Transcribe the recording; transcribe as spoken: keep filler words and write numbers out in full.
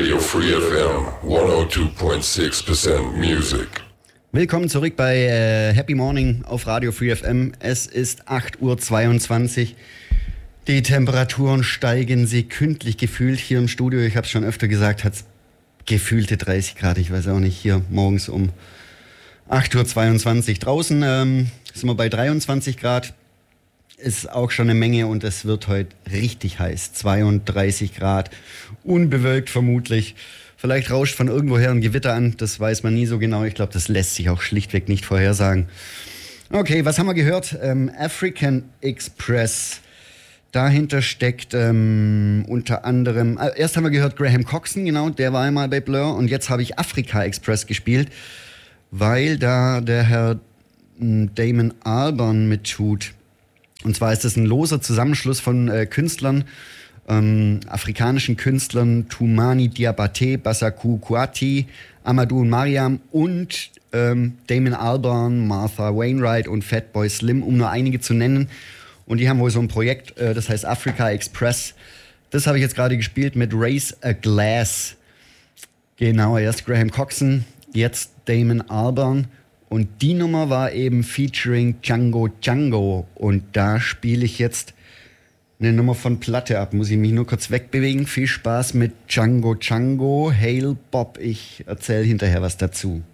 Radio Free F M hundertzwei Komma sechs Prozent Music. Willkommen zurück bei äh, Happy Morning auf Radio Free F M. Es ist acht Uhr zweiundzwanzig. Die Temperaturen steigen sekündlich gefühlt hier im Studio. Ich habe es schon öfter gesagt, hat es gefühlte dreißig Grad. Ich weiß auch nicht, hier morgens um acht Uhr zweiundzwanzig. Draußen ähm, sind wir bei dreiundzwanzig Grad. Ist auch schon eine Menge und es wird heute richtig heiß. zweiunddreißig Grad, unbewölkt vermutlich. Vielleicht rauscht von irgendwoher ein Gewitter an, das weiß man nie so genau. Ich glaube, das lässt sich auch schlichtweg nicht vorhersagen. Okay, was haben wir gehört? Ähm, African Express. Dahinter steckt ähm, unter anderem, äh, erst haben wir gehört Graham Coxon, genau, der war einmal bei Blur. Und jetzt habe ich Africa Express gespielt, weil da der Herr äh, Damon Albarn mittut. Und zwar ist das ein loser Zusammenschluss von äh, Künstlern, ähm, afrikanischen Künstlern, Toumani Diabaté, Bassakou Kouati, Amadou und Mariam und ähm, Damon Albarn, Martha Wainwright und Fatboy Slim, um nur einige zu nennen. Und die haben wohl so ein Projekt, äh, das heißt Africa Express. Das habe ich jetzt gerade gespielt mit Raise a Glass. Genau, erst Graham Coxon, jetzt Damon Albarn. Und die Nummer war eben featuring Django Django. Und da spiele ich jetzt eine Nummer von Platte ab. Muss ich mich nur kurz wegbewegen. Viel Spaß mit Django Django. Hail Bob. Ich erzähle hinterher was dazu.